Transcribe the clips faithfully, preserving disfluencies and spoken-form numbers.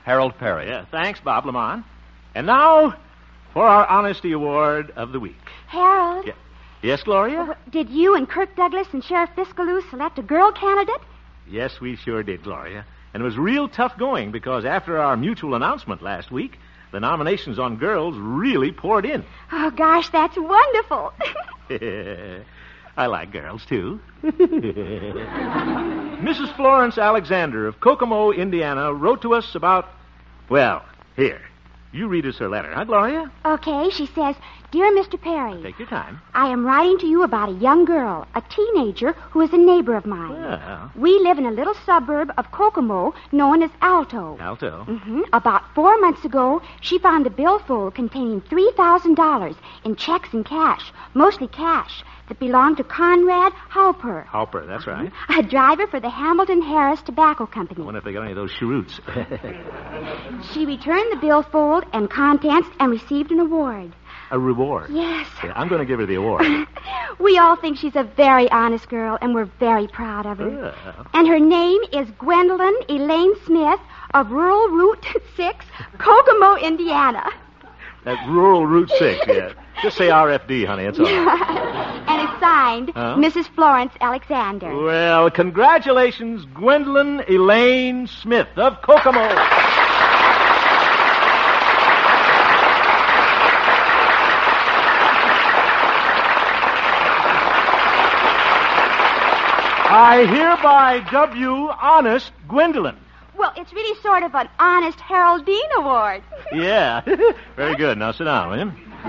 Harold Perry. Yeah, thanks, Bob Lamont. And now for our Honesty Award of the week. Harold? Yeah. Yes, Gloria? Uh, did you and Kirk Douglas and Sheriff Fiskaloo select a girl candidate? Yes, we sure did, Gloria. And it was real tough going because after our mutual announcement last week, the nominations on girls really poured in. Oh, gosh, that's wonderful. I like girls, too. Missus Florence Alexander of Kokomo, Indiana, wrote to us about, well, here. You read us her letter, huh, Gloria? Okay, she says, Dear Mister Perry, Take your time. I am writing to you about a young girl, a teenager, who is a neighbor of mine. Well. We live in a little suburb of Kokomo known as Alto. Alto. Mm-hmm. About four months ago, she found a billfold containing three thousand dollars in checks and cash, mostly cash, that belonged to Conrad Halper. Halper, that's right. A driver for the Hamilton Harris Tobacco Company. I wonder if they got any of those cheroots. She returned the billfold and contents and received an award. A reward? Yes. Yeah, I'm going to give her the award. We all think she's a very honest girl, and we're very proud of her. Uh. And her name is Gwendolyn Elaine Smith of Rural Route six, Kokomo, Indiana. That rural Route six, yeah. Just say R F D, honey, it's all right. And it's signed Huh? Missus Florence Alexander. Well, congratulations, Gwendolyn Elaine Smith of Kokomo. I hereby dub you Honest Gwendolyn. Well, it's really sort of an honest Haroldine Award. Yeah. Very good. Now sit down, will you?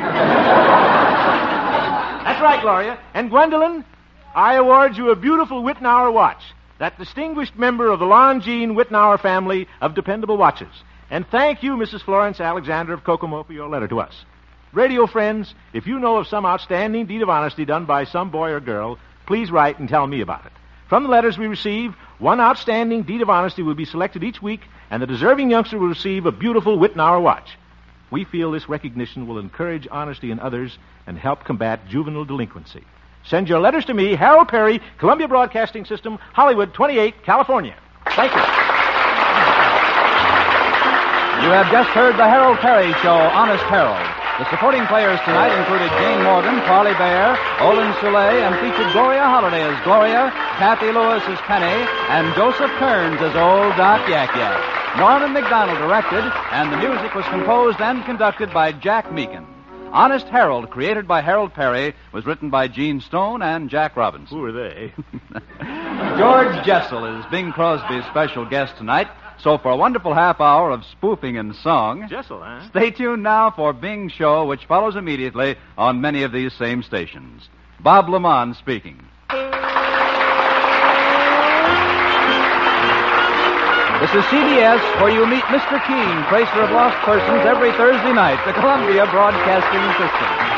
That's right, Gloria. And Gwendolyn, I award you a beautiful Whitnauer watch, that distinguished member of the Longines Whitnauer family of dependable watches. And thank you, Missus Florence Alexander of Kokomo, for your letter to us. Radio friends, if you know of some outstanding deed of honesty done by some boy or girl, please write and tell me about it. From the letters we receive, one outstanding deed of honesty will be selected each week, and the deserving youngster will receive a beautiful Whitnauer watch. We feel this recognition will encourage honesty in others and help combat juvenile delinquency. Send your letters to me, Harold Perry, Columbia Broadcasting System, Hollywood twenty-eight, California. Thank you. You have just heard the Harold Perry Show, Honest Harold. The supporting players tonight included Jane Morgan, Parley Bear, Olin Soule, and featured Gloria Holliday as Gloria, Kathy Lewis as Penny, and Joseph Kearns as Old Doc Yak Yak. Norman McDonald directed, and the music was composed and conducted by Jack Meakin. Honest Harold, created by Harold Perry, was written by Gene Stone and Jack Robinson. Who are they? George Jessel is Bing Crosby's special guest tonight. So for a wonderful half hour of spoofing and song, Jessel, huh? stay tuned now for Bing's show, which follows immediately on many of these same stations. Bob Lamont speaking. This is C B S, where you meet Mister Keene, tracer of lost persons, every Thursday night, the Columbia Broadcasting System.